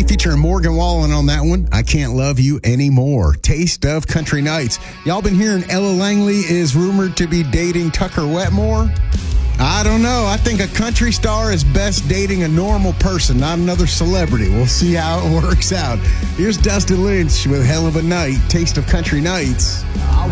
featuring Morgan Wallen on that one. I Can't Love You Anymore. Taste of Country Nights. Y'all been hearing Ella Langley is rumored to be dating Tucker Wetmore? I don't know. I think a country star is best dating a normal person, not another celebrity. We'll see how it works out. Here's Dustin Lynch with Hell of a Night, Taste of Country Nights.